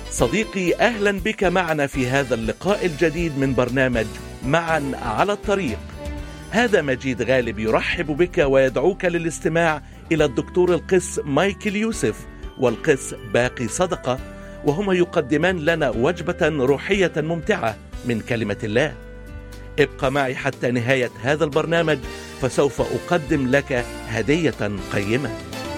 صديقي، أهلا بك معنا في هذا اللقاء الجديد من برنامج معا على الطريق. هذا مجيد غالب يرحب بك ويدعوك للاستماع إلى الدكتور القس مايكل يوسف والقس باقي صدقة، وهما يقدمان لنا وجبة روحية ممتعة من كلمة الله. ابقى معي حتى نهاية هذا البرنامج، فسوف أقدم لك هدية قيمة.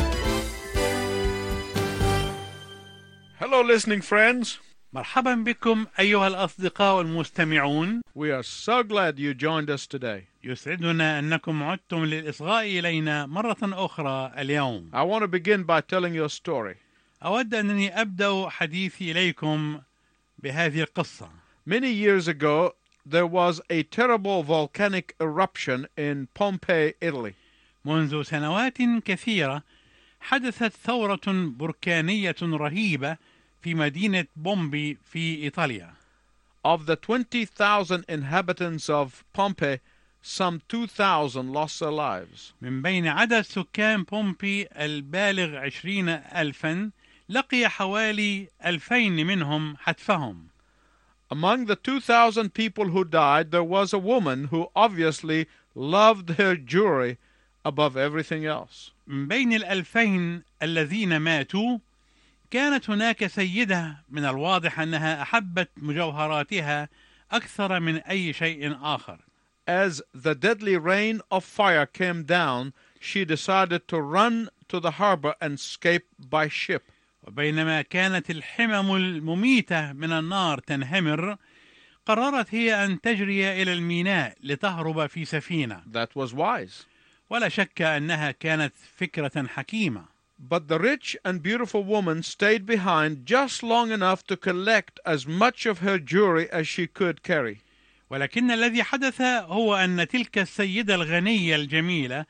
Hello, listening friends. مرحبا بكم أيها الأصدقاء المستمعون. We are so glad you joined us today. يسعدنا أنكم عدتم للإصغاء إلينا مرة أخرى اليوم. I want to begin by telling you a story. أود أنني أبدأ حديثي إليكم بهذه القصة. Many years ago, there was a terrible volcanic eruption in Pompeii, Italy. منذ سنوات كثيرة حدثت ثورة بركانية رهيبة في مدينة بومبي في إيطاليا. Of the 20,000 inhabitants of Pompeii, some 2,000 lost their lives. من بين عدد سكان بومبي البالغ 20,000 لقي حوالي 2,000 منهم حتفهم. Among the 2,000 people who died, there was a woman who obviously loved her jewelry above everything else. من بين 2,000 الذين ماتوا كانت هناك سيدة من الواضح أنها أحبت مجوهراتها أكثر من أي شيء آخر. As the deadly rain of fire came down, she decided to run to the harbor and escape by ship. وبينما كانت الحمم المميتة من النار تنهمر، قررت هي أن تجري إلى الميناء لتهرب في سفينة. That was wise. ولا شك أنها كانت فكرة حكيمة. But the rich and beautiful woman stayed behind just long enough to collect as much of her jewelry as she could carry. ولكن الذي حدث هو أن تلك السيدة الغنية الجميلة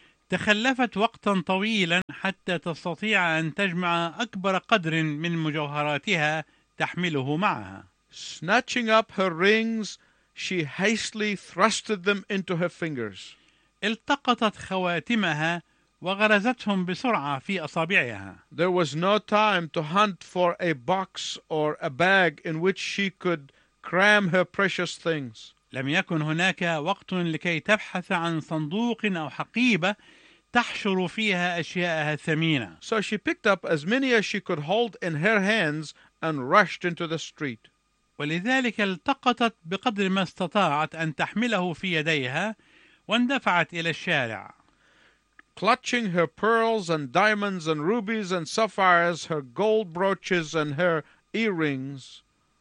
تخلفت وقتا طويلا حتى تستطيع أن تجمع أكبر قدر من مجوهراتها تحمله معها. Snatching up her rings, she hastily thrusted them into her fingers. التقطت خواتمها وغرزتهم بسرعة في أصابعها. There was no time to hunt for a box or a bag in which she could cram her precious things. لم يكن هناك وقت لكي تبحث عن صندوق أو حقيبة تحشر فيها أشياءها الثمينة. So she picked up as many as she could hold in her hands and rushed into the street. ولذلك التقطت بقدر ما استطاعت أن تحمله في يديها واندفعت إلى الشارع. Clutching her pearls and diamonds and rubies and sapphires, her gold brooches and her earrings.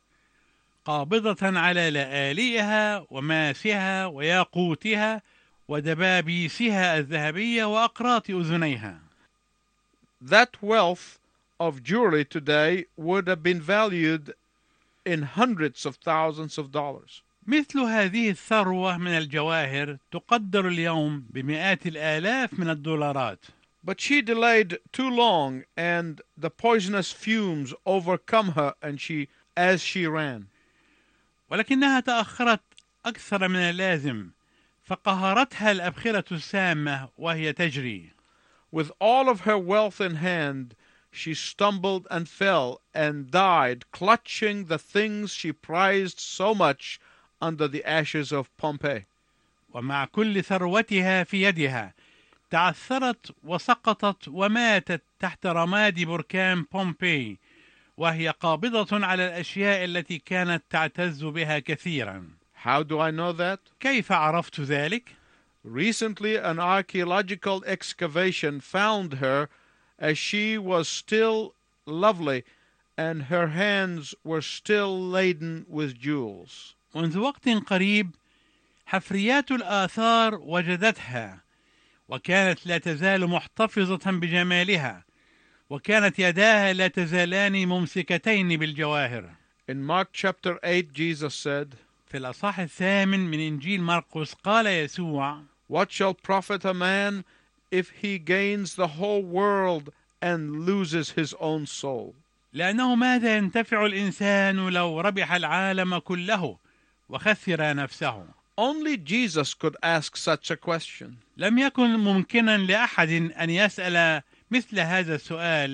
قابضة على لآلئها وماسها وياقوتها ودبابيسها الذهبية وأقراط أذنيها. That wealth of jewelry today would have been valued in hundreds of thousands of dollars. مثل هذه الثروة من الجواهر تقدر اليوم بمئات الآلاف من الدولارات. But she delayed too long, and the poisonous fumes overcome her as she ran. ولكنها تأخرت أكثر من اللازم، فقهرتها الأبخرة السامة وهي تجري. With all of her wealth in hand, she stumbled and fell and died, clutching the things she prized so much under the ashes of Pompeii. ومع كل ثروتها في يدها تعثرت وسقطت وماتت تحت رماد بركان بومبي، وهي قابضة على الأشياء التي كانت تعتز بها كثيرا. How do I know that? كيف عرفت ذلك؟ Recently, an archaeological excavation found her as she was still lovely and her hands were still laden with jewels. منذ وقت قريب حفريات الآثار وجدتها وكانت لا تزال محتفظة بجمالها، وكانت يداها لا تزالان ممسكتين بالجواهر. In Mark chapter 8, Jesus said, في الأصحاح 8 من إنجيل مرقس قال يسوع: What shall profit a man if he gains the whole world and loses his own soul? لأنه ماذا ينتفع الإنسان لو ربح العالم كله وخسر نفسه؟ Only Jesus could ask such a question. لم يكن ممكنا لأحد أن يسأل مثل هذا السؤال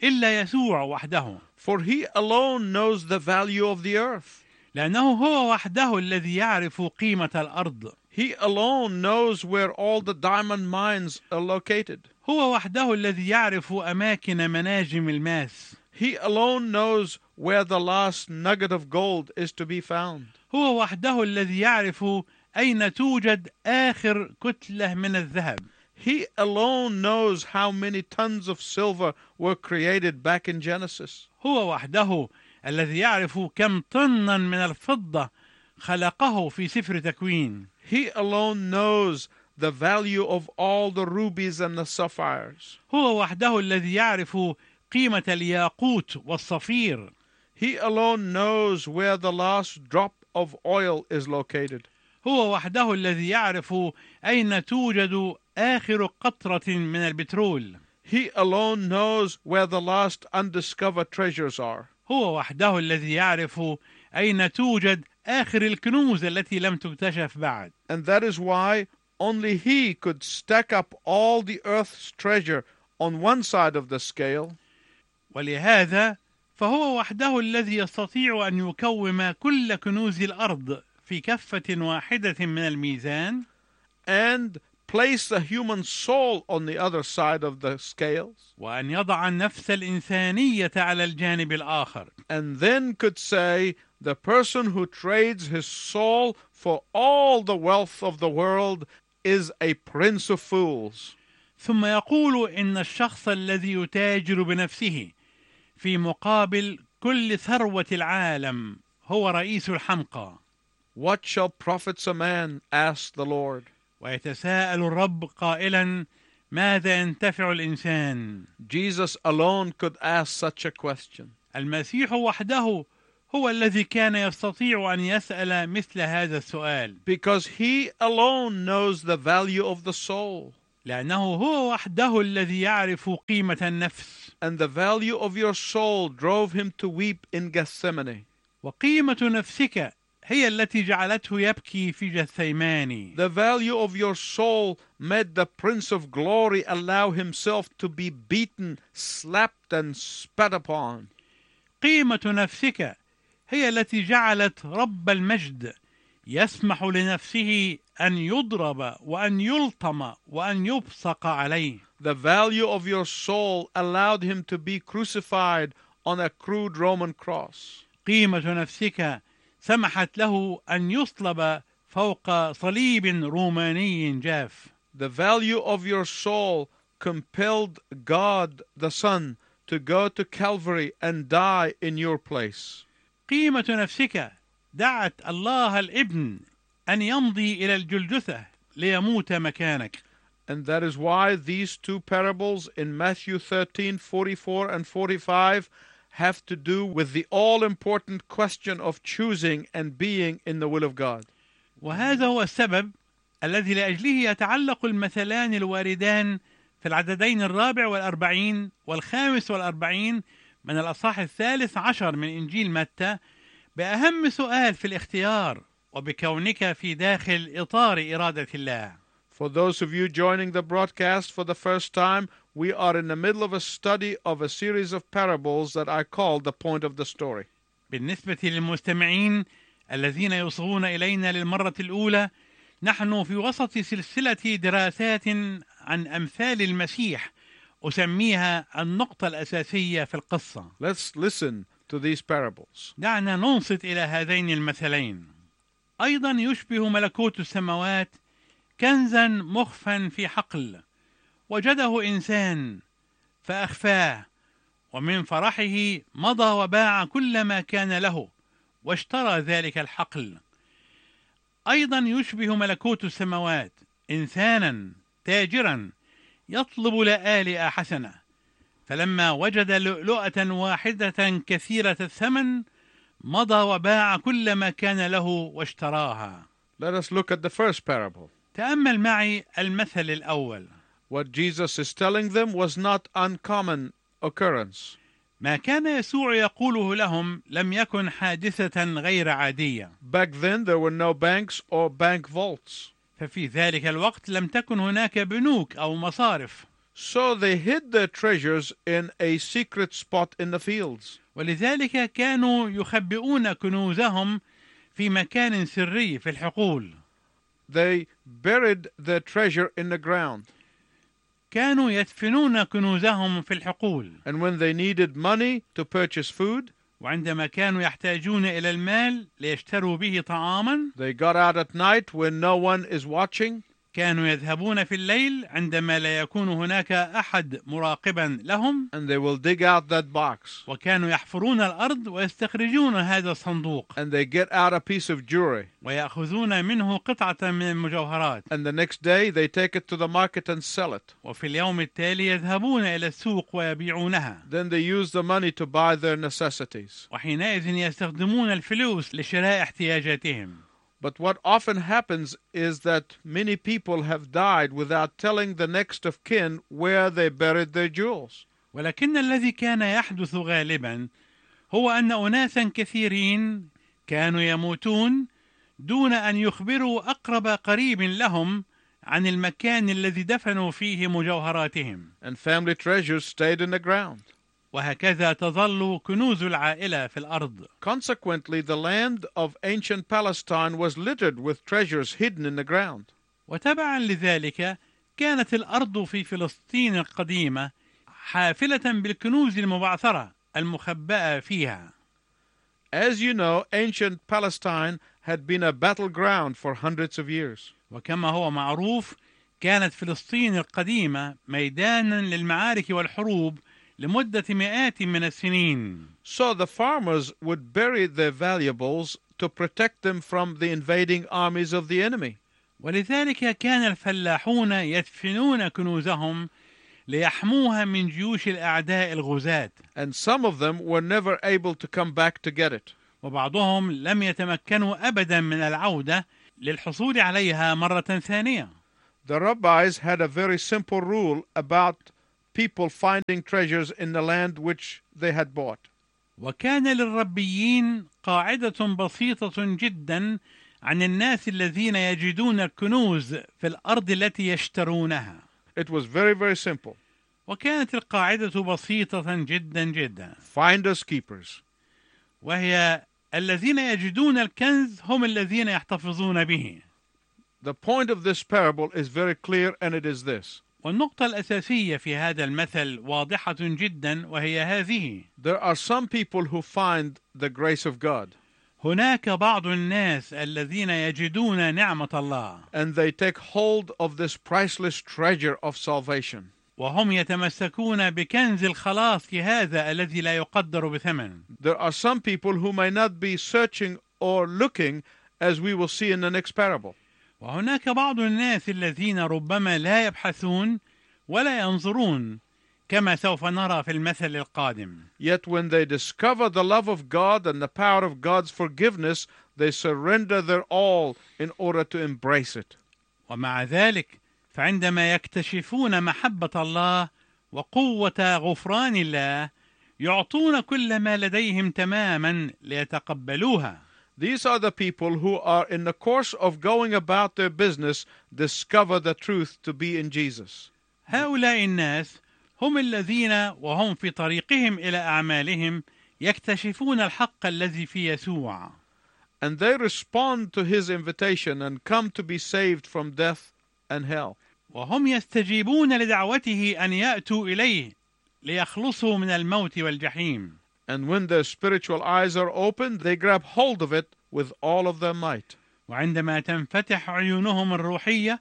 إلا يسوع وحده، for he alone knows the value of the earth. لأنه هو وحده الذي يعرف قيمة الأرض. He alone knows where all the diamond mines are located. هو وحده الذي يعرف أماكن مناجم الماس. He alone knows where the last nugget of gold is to be found. هو وحده الذي يعرف أين توجد آخر كتلة من الذهب. He alone knows how many tons of silver were created back in Genesis. هو وحده الذي يعرف كم طنا من الفضة خلقه في سفر تكوين. He alone knows the value of all the rubies and the sapphires. هو وحده الذي يعرف قيمة الياقوت والصفير. He alone knows where the last drop of oil is located. هو وحده الذي يعرف أين توجد آخر قطرة من البترول. He alone knows where the last undiscovered treasures are. هو وحده الذي يعرف أين توجد آخر الكنوز التي لم تكتشف بعد. And that is why only he could stack up all the earth's treasure on one side of the scale. ولهذا فهو وحده الذي يستطيع أن يكوم كل كنوز الأرض في كفة واحدة من الميزان. And place the human soul on the other side of the scales. وأن يضع النفس الإنسانية على الجانب الآخر. And then could say the person who trades his soul for all the wealth of the world is a prince of fools. ثم يقول إن الشخص الذي يتاجر بنفسه في مقابل كل ثروة العالم هو رئيس الحمقى. What shall profits a man? asked the Lord. ويتساءل الرب قائلا ماذا ينتفع الإنسان؟ Jesus alone could ask such a question. المسيح وحده هو الذي كان يستطيع أن يسأل مثل هذا السؤال. Because he alone knows the value of the soul. لأنه هو وحده الذي يعرف قيمة النفس. And the value of your soul drove him to weep in Gethsemane. وقيمة نفسك هي التي جعلته يبكي في جثيماني. The value of your soul made the Prince of Glory allow himself to be beaten, slapped and spat upon. قيمة نفسك هي التي جعلت رب المجد يسمح لنفسه أن يضرب وأن يلطم وأن يبصق عليه. The value of your soul allowed him to be crucified on a crude Roman cross. قيمة نفسك سمحت له أن يصلب فوق صليب روماني جاف. The value of your soul compelled God the Son to go to Calvary and die in your place. قيمة نفسك دعت الله الابن أن يمضي إلى الجلجثة ليموت مكانك. And that is why these two parables in Matthew 13:44 and 45 have to do with the all-important question of choosing and being in the will of God. وهذا هو السبب الذي لأجله يتعلق المثلان الواردان في العددين 44 و45 من الأصحاح 13 من إنجيل متى بأهم سؤال في الاختيار وبكونك في داخل إطار إرادة الله. For those of you joining the broadcast for the first time, we are in the middle of a study of a series of parables that I call the point of the story. بالنسبة للمستمعين الذين يصغون إلينا للمرة الأولى، نحن في وسط سلسلة دراسات عن أمثال المسيح أسميها النقطة الأساسية في القصة. Let's listen to these parables. دعنا ننصت إلى هذين المثلين. أيضا يشبه ملكوت السماوات كنزا مخفا في حقل وجده إنسان فأخفاه ومن فرحه مضى وباع كل ما كان له واشترى ذلك الحقل. أيضا يشبه ملكوت السماوات إنسانا تاجرا يطلب لآلئة حسنة فلما وجد لؤلؤة واحدة كثيرة الثمن مضى وباع كل ما كان له واشتراها. Let us look at the first parable. تأمل معي المثل الأول. What Jesus is telling them was not uncommon occurrence. ما كان يسوع يقوله لهم لم يكن حادثة غير عادية. Back then there were no banks or bank vaults. ففي ذلك الوقت لم تكن هناك بنوك أو مصارف. So they hid their treasures in a secret spot in the fields. ولذلك كانوا يخبئون كنوزهم في مكان سري في الحقول. They buried their treasure in the ground. كانوا يدفنون كنوزهم في الحقول. And when they needed money to purchase food, وعندما كانوا يحتاجون إلى المال ليشتروا به طعاما، they got out at night when no one is watching. كانوا يذهبون في الليل عندما لا يكون هناك أحد مراقبا لهم، And they will dig out that box. وكانوا يحفرون الأرض ويستخرجون هذا الصندوق And they get out a piece of jewelry. ويأخذون منه قطعة من المجوهرات، And the next day they take it to the market and sell it. وفي اليوم التالي يذهبون إلى السوق ويبيعونها. Then they use the money to buy their necessities. وحينئذ يستخدمون الفلوس لشراء احتياجاتهم. But what often happens is that many people have died without telling the next of kin where they buried their jewels. ولكن الذي كان يحدث غالبا هو أن أناسا كثيرين كانوا يموتون دون أن يخبروا أقرب قريب لهم عن المكان الذي دفنوا فيه مجوهراتهم. And family treasures stayed in the ground. وهكذا تظل كنوز العائلة في الأرض. Consequently, the land of ancient Palestine was littered with treasures hidden in the ground. وتبعا لذلك كانت الأرض في فلسطين القديمة حافلة بالكنوز المبعثرة المخبأة فيها. As you know, ancient Palestine had been a battleground for hundreds of years. وكما هو معروف كانت فلسطين القديمة ميدانا للمعارك والحروب لمدة مئات من السنين. So the farmers would bury their valuables to protect them from the invading armies of the enemy. ولذلك كان الفلاحون يدفنون كنوزهم ليحموها من جيوش الأعداء الغزاة. And some of them were never able to come back to get it. وبعضهم لم يتمكنوا أبدا من العودة للحصول عليها مرة ثانية. The rabbis had a very simple rule about people finding treasures in the land which they had bought. وكان للربيين قاعدة بسيطة جدا عن الناس الذين يجدون الكنوز في الأرض التي يشترونها. It was very, very simple. وكانت القاعدة بسيطة جدا جدا. Finders keepers. وهي الذين يجدون الكنز هم الذين يحتفظون به. The point of this parable is very clear, and it is this. والنقطة الأساسية في هذا المثل واضحة جدا، وهي هذه: There are some people who find the grace of God. هناك بعض الناس الذين يجدون نعمة الله، And they take hold of this priceless treasure of salvation. وهم يتمسكون بكنز الخلاص هذا الذي لا يقدر بثمن. There are some people who may not be searching or looking, as we will see in the next parable. وهناك بعض الناس الذين ربما لا يبحثون ولا ينظرون كما سوف نرى في المثل القادم. Yet when they discover the love of God and the power of God's forgiveness, they surrender their all in order to embrace it. ومع ذلك فعندما يكتشفون محبة الله وقوة غفران الله يعطون كل ما لديهم تماما ليتقبلوها. These are the people who are in the course of going about their business discover the truth to be in Jesus. هؤلاء الناس هم الذين وهم في طريقهم إلى أعمالهم يكتشفون الحق الذي في يسوع. And they respond to his invitation and come to be saved from death and hell. وهم يستجيبون لدعوته أن يأتوا إليه ليخلصوا من الموت والجحيم. And when their spiritual eyes are opened, they grab hold of it with all of their might. وعندما تنفتح عيونهم الروحية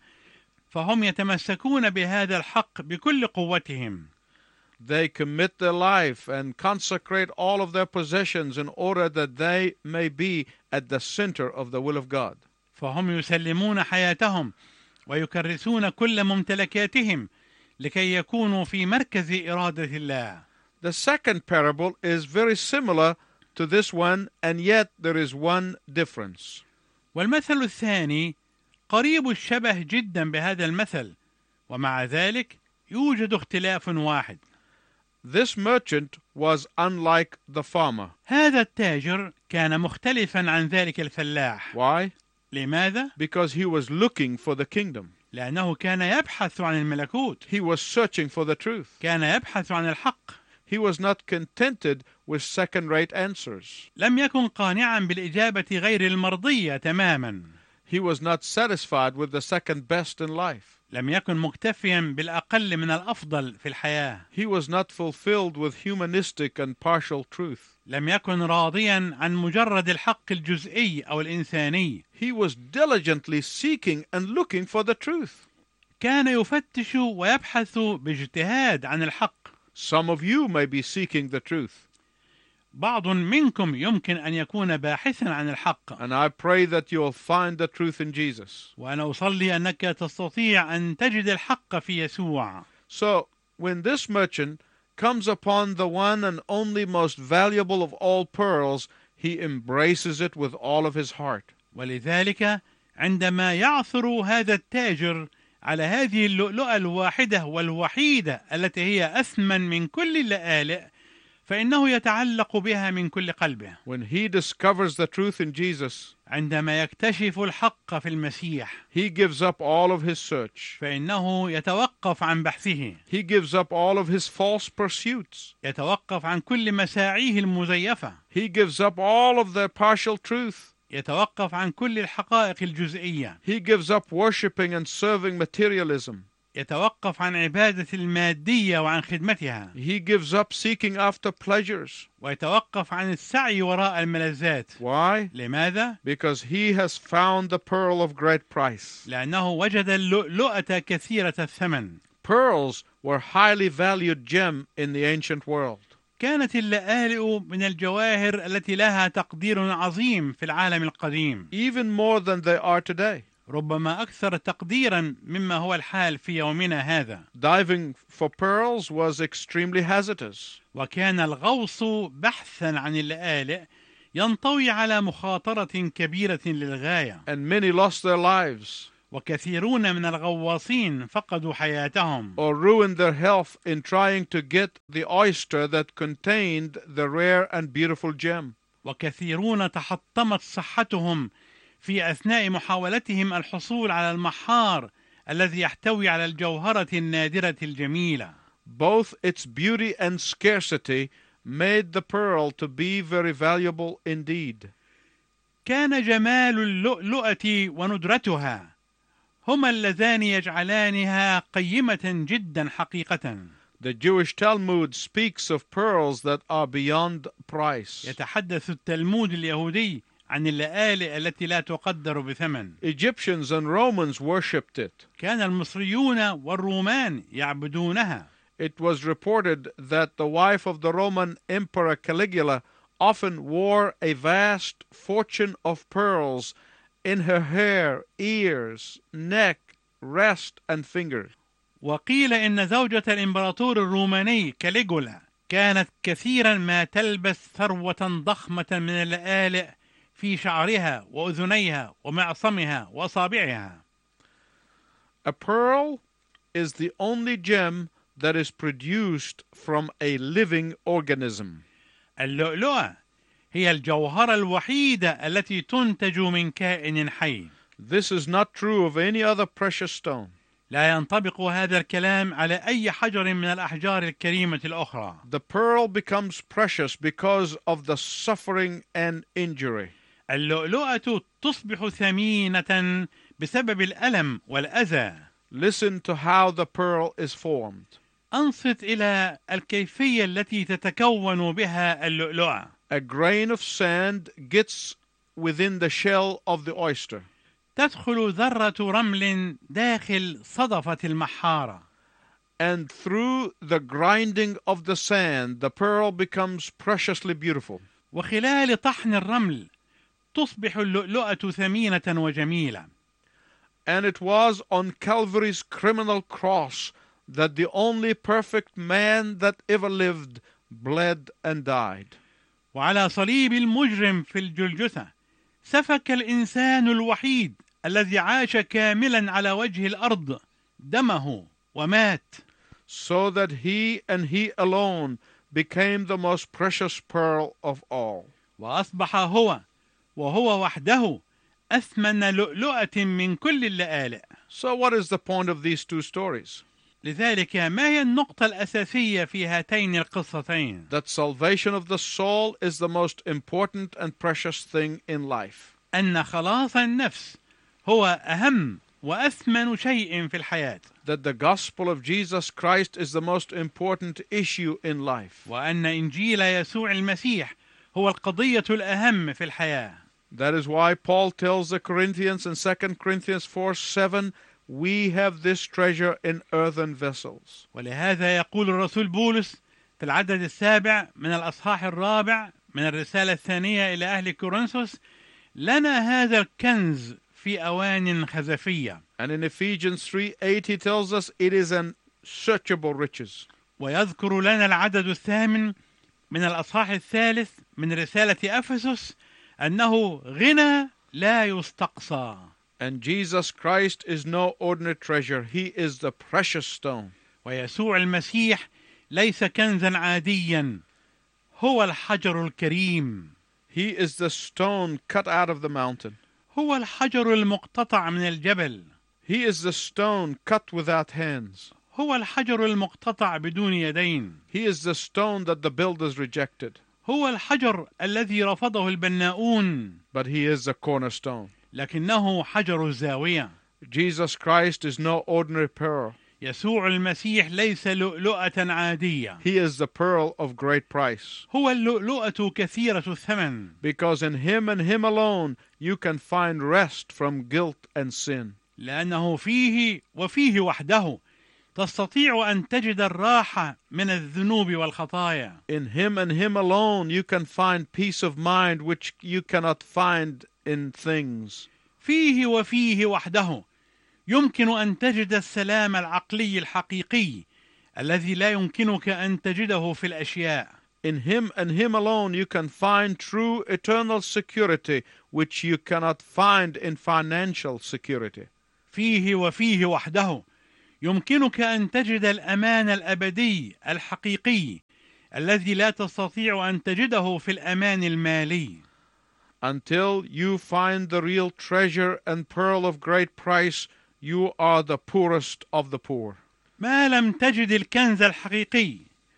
فهم يتمسكون بهذا الحق بكل قوتهم. They commit their life and consecrate all of their possessions in order that they may be at the center of the will of God. فهم يسلمون حياتهم ويكرسون كل ممتلكاتهم لكي يكونوا في مركز إرادة الله. The second parable is very similar to this one, and yet there is one difference. والمثل الثاني قريب الشبه جدا بهذا المثل، ومع ذلك يوجد اختلاف واحد. This merchant was unlike the farmer. هذا التاجر كان مختلفا عن ذلك الفلاح. Why? لماذا؟ Because he was looking for the kingdom. لأنه كان يبحث عن الملكوت. He was searching for the truth. كان يبحث عن الحق. He was not contented with second-rate answers. لم يكن قانعا بالإجابة غير المرضية تماما. He was not satisfied with the second best in life. لم يكن مكتفيا بالأقل من الأفضل في الحياة. He was not fulfilled with humanistic and partial truth. لم يكن راضيا عن مجرد الحق الجزئي أو الإنساني. He was diligently seeking and looking for the truth. كان يفتش ويبحث باجتهاد عن الحق. Some of you may be seeking the truth. بعض منكم يمكن أن يكون باحثا عن الحق. And I pray that you'll find the truth in Jesus. وأنا أصلي أنك تستطيع أن تجد الحق في يسوع. So, when this merchant comes upon the one and only most valuable of all pearls, he embraces it with all of his heart. ولذلك عندما يعثر هذا التاجر على هذه اللؤلؤة الواحدة والوحيدة التي هي أثمن من كل اللآلئ، فإنه يتعلق بها من كل قلبه. When he discovers the truth in Jesus, عندما يكتشف الحق في المسيح، he gives up all of his search. فإنه يتوقف عن بحثه. He gives up all of his false pursuits. يتوقف عن كل مساعيه المزيفة. He gives up all of the partial truth. يتوقف عن كل الحقائق الجزئية. He gives up worshiping and serving materialism. يتوقف عن عبادة المادية وعن خدمتها. He gives up seeking after pleasures. ويتوقف عن السعي وراء الملذات. Why? لماذا؟ Because he has found the pearl of great price. لأنه وجد اللؤلؤة كثيرة الثمن. Pearls were highly valued gem in the ancient world. كانت اللآلئ من الجواهر التي لها تقدير عظيم في العالم القديم. Even more than they are today. ربما أكثر تقديرا مما هو الحال في يومنا هذا. Diving for pearls was extremely hazardous. وكان الغوص بحثا عن اللآلئ ينطوي على مخاطرة كبيرة للغاية. And many lost their lives. وكثيرون من الغواصين فقدوا حياتهم. Or ruined their health in trying to get the oyster that contained the rare and beautiful gem. وكثيرون تحطمت صحتهم في أثناء محاولتهم الحصول على المحار الذي يحتوي على الجوهرة النادرة الجميلة. Both its beauty and scarcity made the pearl to be very valuable indeed. كان جمال اللؤلؤة وندرتها هما اللذان يجعلانها قيمة جدا حقيقة. The Jewish Talmud speaks of pearls that are beyond price. يتحدث التلمود اليهودي عن اللآلئ التي لا تقدر بثمن. Egyptians and Romans worshipped it. كان المصريون والرومان يعبدونها. It was reported that the wife of the Roman Emperor Caligula often wore a vast fortune of pearls in her hair, ears, neck, wrist, and fingers. وقيل إن زوجة الإمبراطور الروماني كاليجولا كانت كثيرا ما تلبس ثروة ضخمة من اللآلئ في شعرها وأذنيها ومعصمها وأصابعها. A pearl is the only gem that is produced from a living organism. اللؤلؤة هي الجوهرة الوحيدة التي تنتج من كائن حي. This is not true of any other precious stone. لا ينطبق هذا الكلام على أي حجر من الأحجار الكريمة الأخرى. The pearl becomes precious because of the suffering and injury. اللؤلؤة تصبح ثمينة بسبب الألم والأذى. Listen to how the pearl is formed. أنصت إلى الكيفية التي تتكون بها اللؤلؤة. A grain of sand gets within the shell of the oyster. تدخل ذرة رمل داخل صدفة المحارة. And through the grinding of the sand, the pearl becomes preciously beautiful. وخلال طحن الرمل تصبح اللؤلؤة ثمينة وجميلة. And it was on Calvary's criminal cross that the only perfect man that ever lived bled and died. وعلى صليب المجرم في الجلجثة سفك الإنسان الوحيد الذي عاش كاملا على وجه الأرض دمه ومات. So that he and he alone became the most precious pearl of all. وأصبح هو وهو وحده أثمن لؤلؤة من كل اللآلئ. So what is the point of these two stories? لذلك ما هي النقطة الأساسية في هاتين القصتين؟ That salvation of the soul is the most important and precious thing in life. أن خلاص النفس هو أهم وأثمن شيء في الحياة. That the gospel of Jesus Christ is the most important issue in life. وأن إنجيل يسوع المسيح هو القضية الأهم في الحياة. That is why Paul tells the Corinthians in 2 Corinthians 4:7, we have this treasure in earthen vessels. ولهذا يقول الرسول بولس في العدد 7 من الأصحاح 4 من الرسالة الثانية إلى أهل كورنثوس: لنا هذا الكنز في أوان خزفية. And in Ephesians 3:8 he tells us it is unsearchable riches. ويذكر لنا العدد 8 من الأصحاح 3 من رسالة أفسس أنه غنى لا يستقصى. And Jesus Christ is no ordinary treasure. He is the precious stone. ويسوع المسيح ليس كنزا عاديا، هو الحجر الكريم. He is the stone cut out of the mountain. هو الحجر المقتطع من الجبل. He is the stone cut without hands. هو الحجر المقتطع بدون يدين. He is the stone that the builders rejected. هو الحجر الذي رفضه البناؤون. But he is the cornerstone. لكنه حجر الزاوية. Jesus Christ is no ordinary pearl. يسوع المسيح ليس لؤلؤة عادية. He is the pearl of great price. هو اللؤلؤة كثيرة الثمن. Because in him and him alone you can find rest from guilt and sin. لأنه فيه وفيه وحده تستطيع أن تجد الراحة من الذنوب والخطايا. In him and him alone you can find peace of mind which you cannot find in things. فيه وفيه وحده يمكن أن تجد السلام العقلي الحقيقي الذي لا يمكنك أن تجده في الأشياء. In him and him alone you can find true eternal security which you cannot find in financial security. فيه وفيه وحده يمكنك أن تجد الأمان الأبدي الحقيقي الذي لا تستطيع أن تجده في الأمان المالي. Until you find the real treasure and pearl of great price, you are the poorest of the poor. ما لم تجد الكنز الحقيقي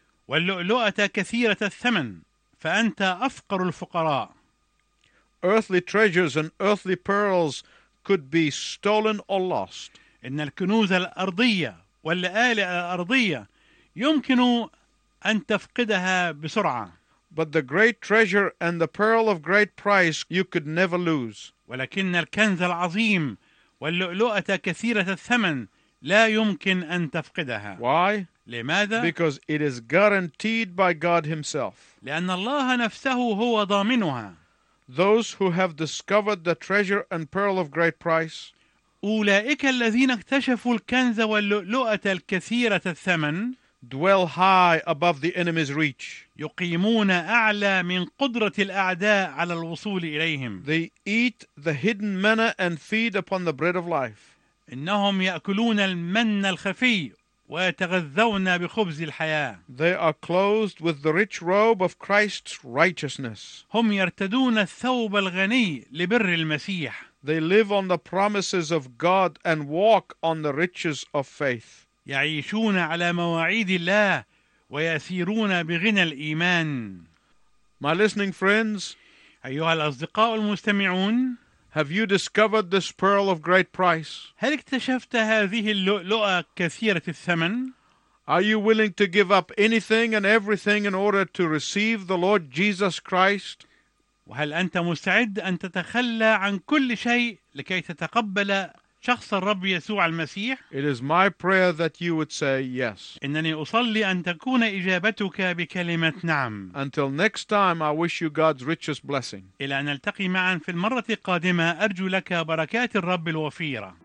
واللؤلؤة كثيرة الثمن فأنت أفقر الفقراء. Earthly treasures and earthly pearls could be stolen or lost. إن الكنوز الأرضية واللآلئ الأرضية يمكن أن تفقدها بسرعة. But the great treasure and the pearl of great price you could never lose. ولكن الكنز العظيم واللؤلؤة كثيرة الثمن لا يمكن أن تفقدها. Why? لماذا؟ Because it is guaranteed by God himself. لأن الله نفسه هو ضامنها. Those who have discovered the treasure and pearl of great price, أولئك الذين اكتشفوا الكنز واللؤلؤة الكثيرة الثمن dwell high above the enemy's reach. يقيمون أعلى من قدرة الأعداء على الوصول إليهم. They eat the hidden manna and feed upon the bread of life. إنهم يأكلون المن الخفي ويتغذون بخبز الحياة. They are clothed with the rich robe of Christ's righteousness. هم يرتدون الثوب الغني لبر المسيح. They live on the promises of God and walk on the riches of faith. يعيشون على مواعيد الله ويسيرون بغنى الإيمان. My listening friends, أيها الأصدقاء المستمعون، have you discovered this pearl of great price? هل اكتشفت هذه اللؤلؤة كثيرة الثمن؟ Are you willing to give up anything and everything in order to receive the Lord Jesus Christ? وهل أنت مستعد أن تتخلى عن كل شيء لكي تتقبل شخص الرب يسوع المسيح؟ It is my prayer that you would say yes. إنني أصلي أن تكون إجابتك بكلمة نعم. Until next time, I wish you God's richest blessing. إلى أن نلتقي معا في المرة القادمة، أرجو لك بركات الرب الوفيرة.